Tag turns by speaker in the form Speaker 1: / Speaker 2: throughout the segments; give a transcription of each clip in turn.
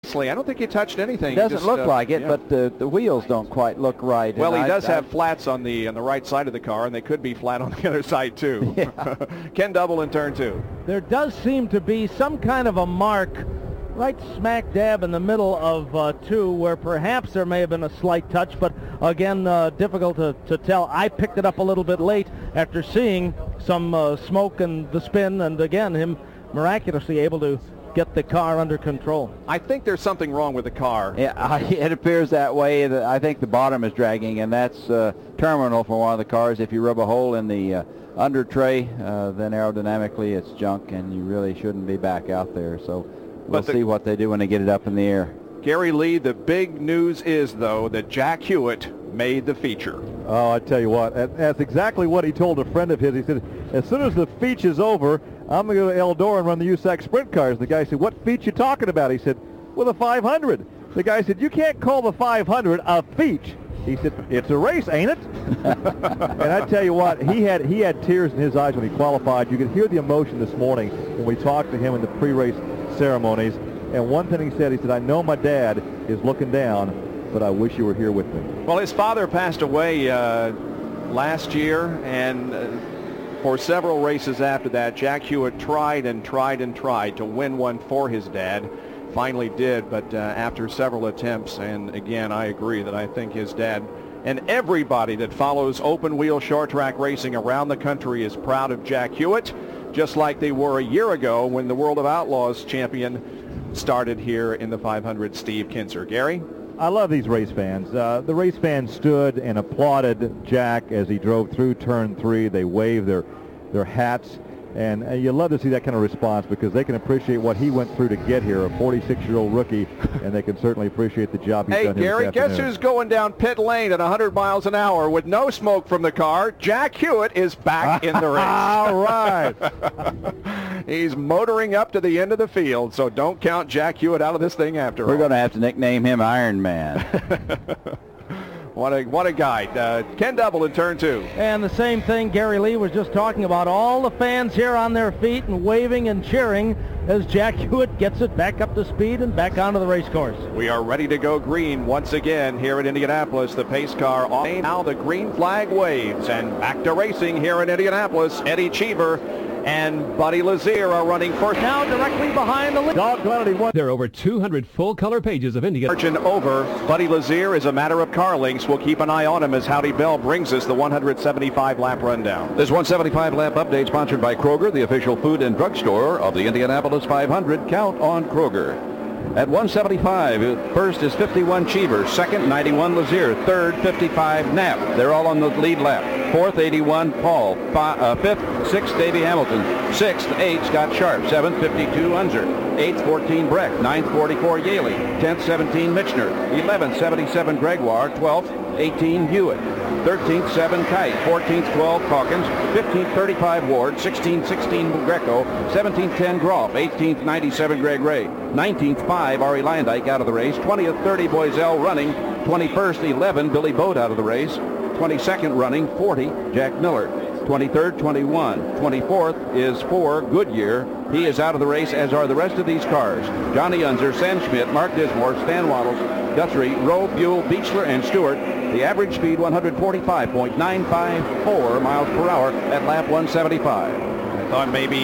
Speaker 1: I don't think he touched anything.
Speaker 2: It doesn't look like it,
Speaker 1: yeah.
Speaker 2: but the wheels don't quite look right.
Speaker 1: Well, he does have flats on the right side of the car, and they could be flat on the other side too. Yeah. Ken Double in turn 2.
Speaker 3: There does seem to be some kind of a mark right smack dab in the middle of 2 where perhaps there may have been a slight touch, but again, difficult to tell. I picked it up a little bit late after seeing some smoke and the spin, and again, him miraculously able to get the car under control.
Speaker 1: I think there's something wrong with the car.
Speaker 2: Yeah, it appears that way. I think the bottom is dragging, and that's terminal for one of the cars. If you rub a hole in the under tray, then aerodynamically it's junk, and you really shouldn't be back out there. So we'll see what they do when they get it up in the air.
Speaker 1: Gary Lee, the big news is, though, that Jack Hewitt made the feature.
Speaker 4: Oh, I tell you what, that's exactly what he told a friend of his. He said, as soon as the feature's over, I'm going to go to Eldora and run the USAC sprint cars. The guy said, what feature you talking about? He said, well, the 500. The guy said, you can't call the 500 a feature. He said, it's a race, ain't it? And I tell you what, he had tears in his eyes when he qualified. You could hear the emotion this morning when we talked to him in the pre-race ceremonies. And one thing he said, I know my dad is looking down, but I wish you were here with me.
Speaker 1: Well, his father passed away last year, and for several races after that, Jack Hewitt tried and tried and tried to win one for his dad. Finally did, but after several attempts, and again, I agree that I think his dad and everybody that follows open-wheel short-track racing around the country is proud of Jack Hewitt, just like they were a year ago when the World of Outlaws champion started here in the 500, Steve Kinser. Gary?
Speaker 4: I love these race fans. The race fans stood and applauded Jack as he drove through turn 3. They waved their hats, and you love to see that kind of response because they can appreciate what he went through to get here, a 46-year-old rookie, and they can certainly appreciate the job he's done here
Speaker 1: Gary,
Speaker 4: this
Speaker 1: guess
Speaker 4: afternoon.
Speaker 1: who's going down pit lane at 100 miles an hour with no smoke from the car? Jack Hewitt is back in the race.
Speaker 4: All right.
Speaker 1: He's motoring up to the end of the field, so don't count Jack Hewitt out of this thing after all.
Speaker 2: We're going to have to nickname him Iron Man.
Speaker 1: What a guy. Ken Double in turn 2.
Speaker 3: And the same thing Gary Lee was just talking about. All the fans here on their feet and waving and cheering as Jack Hewitt gets it back up to speed and back onto the race course.
Speaker 1: We are ready to go green once again here at Indianapolis. The pace car off. Now the green flag waves, and back to racing here in Indianapolis. Eddie Cheever and Buddy Lazier are running first.
Speaker 3: Now directly behind the lead.
Speaker 4: Dog quality one.
Speaker 5: There are over 200 full-color pages of Indiana.
Speaker 1: Margin over. Buddy Lazier is a matter of car links. We'll keep an eye on him as Howdy Bell brings us the 175-lap rundown.
Speaker 6: This 175-lap update sponsored by Kroger, the official food and drug store of the Indianapolis 500. Count on Kroger. At 175, first is 51 Cheever, second 91 Lazier, third 55 Knapp. They're all on the lead lap. Fourth 81 Paul, fifth 6 Davey Hamilton, sixth 8 Scott Sharp, seventh 52 Unser, eighth 14 Breck, ninth 44 Yaley, 10th 17 Michener, 11th 77 Gregoire, 12th 18 Hewitt, 13th 7 Kite, 14th 12 Calkins, 15th 35 Ward, 16th 16 Greco, 17th 10 Groff, 18th 97 Greg Ray, 19th 5 Ari Landike out of the race, 20th 30 Boiselle running, 21st 11 Billy Bode out of the race, 22nd running 40 Jack Miller, 23rd 21, 24th is 4 Goodyear. He is out of the race, as are the rest of these cars. Johnny Unser, Sam Schmidt, Mark Dismore, Stan Waddles, Guthrie, Rowe, Buell, Beechler, and Stewart. The average speed 145.954 miles per hour at lap 175.
Speaker 1: I thought maybe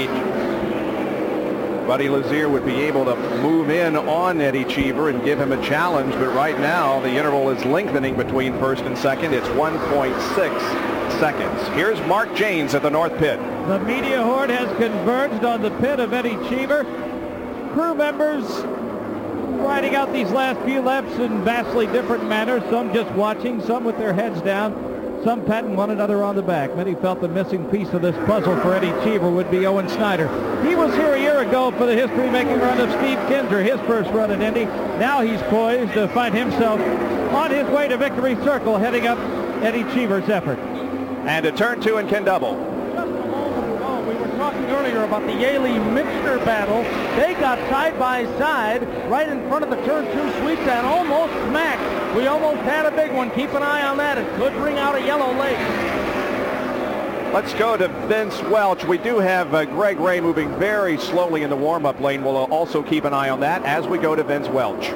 Speaker 1: Buddy Lazier would be able to move in on Eddie Cheever and give him a challenge, but right now the interval is lengthening between first and second. It's 1.6 seconds. Here's Mark Janes at the North Pit.
Speaker 3: The media horde has converged on the pit of Eddie Cheever. Crew members riding out these last few laps in vastly different manners, some just watching, some with their heads down, some patting one another on the back. Many felt the missing piece of this puzzle for Eddie Cheever would be Owen Snyder. He was here a year ago for the history-making run of Steve Kinser, his first run at Indy. Now he's poised to find himself on his way to Victory Circle, heading up Eddie Cheever's effort.
Speaker 1: And a turn 2 and Ken Double.
Speaker 3: Just a moment ago, we were talking earlier about the Yaley-Michener battle. They got side by side right in front of the turn 2 sweep and almost smacked. We almost had a big one. Keep an eye on that. It could bring out a yellow late.
Speaker 1: Let's go to Vince Welch. We do have Greg Ray moving very slowly in the warm-up lane. We'll also keep an eye on that as we go to Vince Welch.